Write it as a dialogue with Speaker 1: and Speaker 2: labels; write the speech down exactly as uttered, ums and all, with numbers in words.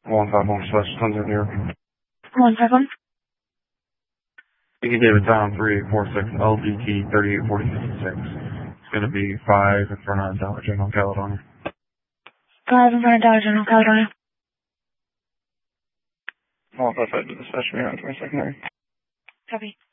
Speaker 1: one five one Special Center here.
Speaker 2: one five one.
Speaker 1: Thank you, David Tom, three eight four six L D T thirty-eight forty-six. It's going to be five in front of Dollar General, Caledonia.
Speaker 2: five in front of Dollar General, Caledonia.
Speaker 1: one five five to the special here on twenty-secondary.
Speaker 2: Copy.